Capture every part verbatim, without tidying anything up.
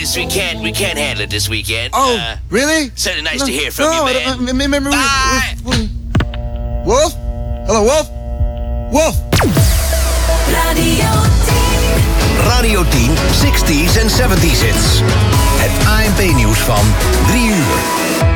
This we can't we can't handle it this weekend. Oh, uh, really? Certainly nice no, to hear from no, you, man. Uh, remember, Bye. Wolf? Hello, Wolf? Wolf? Radio tien. Radio tien, zestig's en zeventig's hits. Het A N P-nieuws van drie uur.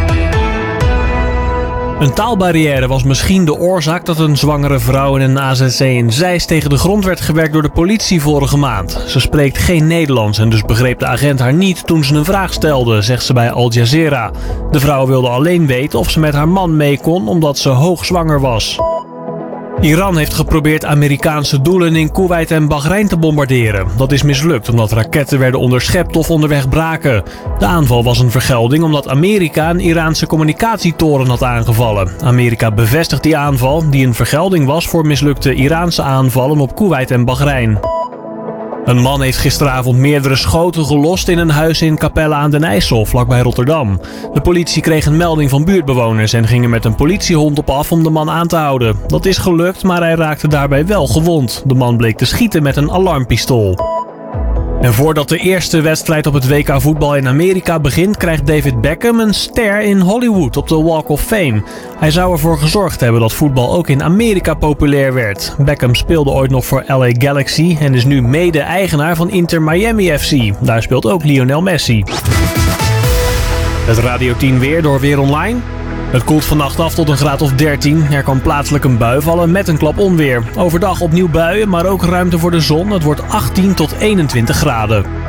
Een taalbarrière was misschien de oorzaak dat een zwangere vrouw in een A Z C in Zeist tegen de grond werd gewerkt door de politie vorige maand. Ze spreekt geen Nederlands en dus begreep de agent haar niet toen ze een vraag stelde, zegt ze bij Al Jazeera. De vrouw wilde alleen weten of ze met haar man mee kon omdat ze hoogzwanger was. Iran heeft geprobeerd Amerikaanse doelen in Koeweit en Bahrein te bombarderen. Dat is mislukt omdat raketten werden onderschept of onderweg braken. De aanval was een vergelding omdat Amerika een Iraanse communicatietoren had aangevallen. Amerika bevestigt die aanval, die een vergelding was voor mislukte Iraanse aanvallen op Koeweit en Bahrein. Een man heeft gisteravond meerdere schoten gelost in een huis in Capelle aan den IJssel, vlakbij Rotterdam. De politie kreeg een melding van buurtbewoners en ging er met een politiehond op af om de man aan te houden. Dat is gelukt, maar hij raakte daarbij wel gewond. De man bleek te schieten met een alarmpistool. En voordat de eerste wedstrijd op het W K voetbal in Amerika begint, krijgt David Beckham een ster in Hollywood op de Walk of Fame. Hij zou ervoor gezorgd hebben dat voetbal ook in Amerika populair werd. Beckham speelde ooit nog voor L A Galaxy en is nu mede-eigenaar van Inter Miami F C. Daar speelt ook Lionel Messi. Het Radio tien weer door Weer Online. Het koelt vannacht af tot een graad of dertien. Er kan plaatselijk een bui vallen met een klap onweer. Overdag opnieuw buien, maar ook ruimte voor de zon. Het wordt achttien tot eenentwintig graden.